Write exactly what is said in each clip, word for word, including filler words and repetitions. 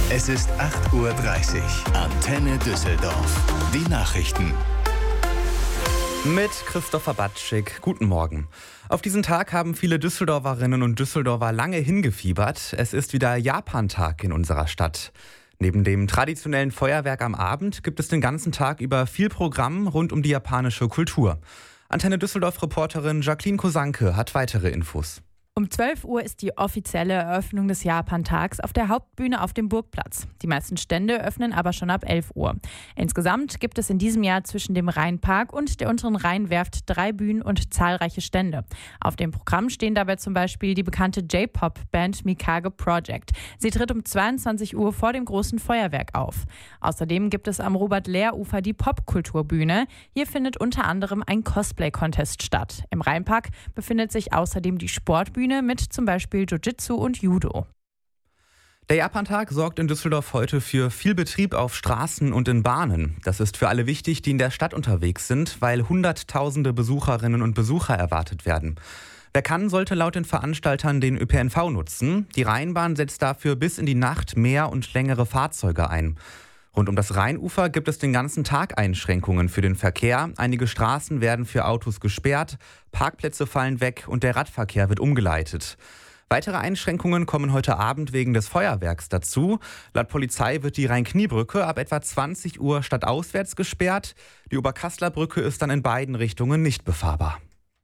Es ist acht Uhr dreißig. Antenne Düsseldorf. Die Nachrichten. Mit Christopher Batschik. Guten Morgen. Auf diesen Tag haben viele Düsseldorferinnen und Düsseldorfer lange hingefiebert. Es ist wieder Japantag in unserer Stadt. Neben dem traditionellen Feuerwerk am Abend gibt es den ganzen Tag über viel Programm rund um die japanische Kultur. Antenne Düsseldorf-Reporterin Jacqueline Kosanke hat weitere Infos. Um zwölf Uhr ist die offizielle Eröffnung des Japantags auf der Hauptbühne auf dem Burgplatz. Die meisten Stände öffnen aber schon ab elf Uhr. Insgesamt gibt es in diesem Jahr zwischen dem Rheinpark und der unteren Rheinwerft drei Bühnen und zahlreiche Stände. Auf dem Programm stehen dabei zum Beispiel die bekannte J-Pop-Band Mikage Project. Sie tritt um zweiundzwanzig Uhr vor dem großen Feuerwerk auf. Außerdem gibt es am Robert-Lehr-Ufer die Popkulturbühne. Hier findet unter anderem ein Cosplay-Contest statt. Im Rheinpark befindet sich außerdem die Sportbühne mit zum Beispiel Jiu-Jitsu und Judo. Der Japantag sorgt in Düsseldorf heute für viel Betrieb auf Straßen und in Bahnen. Das ist für alle wichtig, die in der Stadt unterwegs sind, weil hunderttausende Besucherinnen und Besucher erwartet werden. Wer kann, sollte laut den Veranstaltern den Ö P N V nutzen. Die Rheinbahn setzt dafür bis in die Nacht mehr und längere Fahrzeuge ein. Rund um das Rheinufer gibt es den ganzen Tag Einschränkungen für den Verkehr. Einige Straßen werden für Autos gesperrt, Parkplätze fallen weg und der Radverkehr wird umgeleitet. Weitere Einschränkungen kommen heute Abend wegen des Feuerwerks dazu. Laut Polizei wird die Rhein-Knie-Brücke ab etwa zwanzig Uhr stadtauswärts gesperrt. Die Oberkassler Brücke ist dann in beiden Richtungen nicht befahrbar.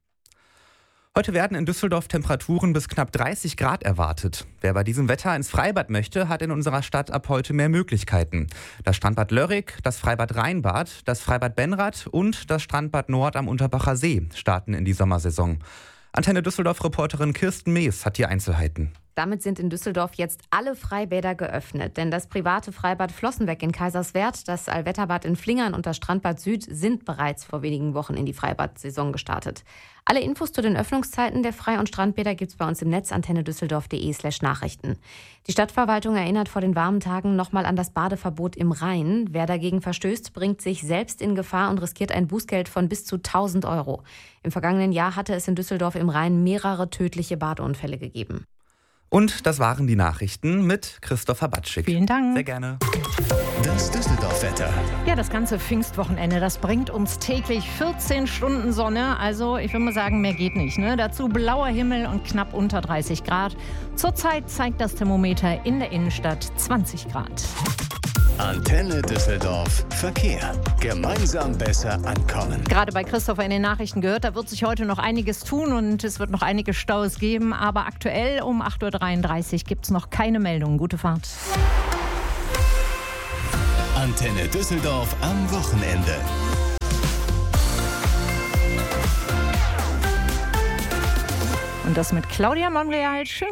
Heute werden in Düsseldorf Temperaturen bis knapp dreißig Grad erwartet. Wer bei diesem Wetter ins Freibad möchte, hat in unserer Stadt ab heute mehr Möglichkeiten. Das Strandbad Lörrick, das Freibad Rheinbad, das Freibad Benrath und das Strandbad Nord am Unterbacher See starten in die Sommersaison. Antenne Düsseldorf-Reporterin Kirsten Mees hat die Einzelheiten. Damit sind in Düsseldorf jetzt alle Freibäder geöffnet. Denn das private Freibad Flossenbeck in Kaiserswerth, das Allwetterbad in Flingern und das Strandbad Süd sind bereits vor wenigen Wochen in die Freibad-Saison gestartet. Alle Infos zu den Öffnungszeiten der Frei- und Strandbäder gibt es bei uns im Netz antenne düsseldorf punkt de slash Nachrichten. Die Stadtverwaltung erinnert vor den warmen Tagen nochmal an das Badeverbot im Rhein. Wer dagegen verstößt, bringt sich selbst in Gefahr und riskiert ein Bußgeld von bis zu tausend Euro. Im vergangenen Jahr hatte es in Düsseldorf im Rhein mehrere tödliche Badeunfälle gegeben. Und das waren die Nachrichten mit Christopher Batschik. Vielen Dank. Sehr gerne. Das Düsseldorf-Wetter. Ja, das ganze Pfingstwochenende, das bringt uns täglich vierzehn Stunden Sonne. Also ich würde mal sagen, mehr geht nicht. Ne? Dazu blauer Himmel und knapp unter dreißig Grad. Zurzeit zeigt das Thermometer in der Innenstadt zwanzig Grad. Antenne Düsseldorf. Verkehr. Gemeinsam besser ankommen. Gerade bei Christopher in den Nachrichten gehört, da wird sich heute noch einiges tun und es wird noch einige Staus geben. Aber aktuell um acht Uhr dreiunddreißig gibt es noch keine Meldungen. Gute Fahrt. Antenne Düsseldorf am Wochenende. Und das mit Claudia Monreal. Schön.